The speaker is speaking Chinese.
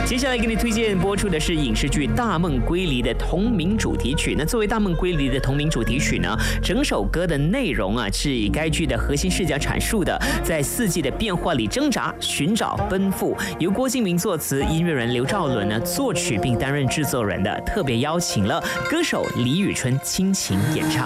接下来给你推荐播出的是影视剧《大梦归离》的同名主题曲。那作为《大梦归离》的同名主题曲呢，整首歌的内容是以该剧的核心视角阐述的，在四季的变化里挣扎、寻找、奔赴。由郭敬明作词，音乐人刘兆伦呢作曲并担任制作人的，特别邀请了歌手李宇春倾情演唱。